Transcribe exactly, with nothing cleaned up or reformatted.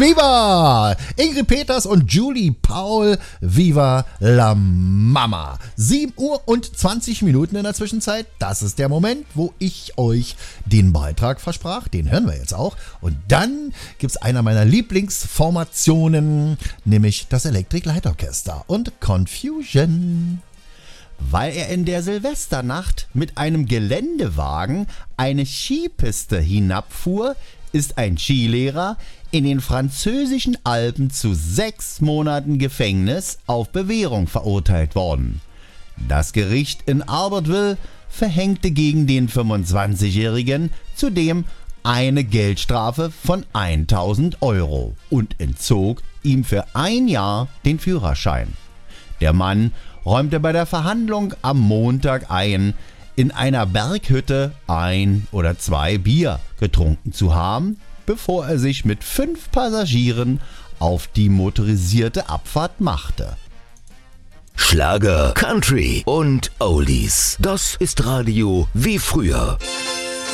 Viva! Ingrid Peters und Julie Paul, Viva la Mama. sieben Uhr und zwanzig Minuten in der Zwischenzeit. Das ist der Moment, wo ich euch den Beitrag versprach. Den hören wir jetzt auch. Und dann gibt es einer meiner Lieblingsformationen, nämlich das Electric Light Orchestra und Confusion. Weil er in der Silvesternacht mit einem Geländewagen eine Skipiste hinabfuhr, ist ein Skilehrer in den französischen Alpen zu sechs Monaten Gefängnis auf Bewährung verurteilt worden. Das Gericht in Albertville verhängte gegen den fünfundzwanzigjährigen zudem eine Geldstrafe von tausend Euro und entzog ihm für ein Jahr den Führerschein. Der Mann räumte bei der Verhandlung am Montag ein, in einer Berghütte ein oder zwei Bier getrunken zu haben, bevor er sich mit fünf Passagieren auf die motorisierte Abfahrt machte. Schlager, Country und Oldies. Das ist Radio wie früher.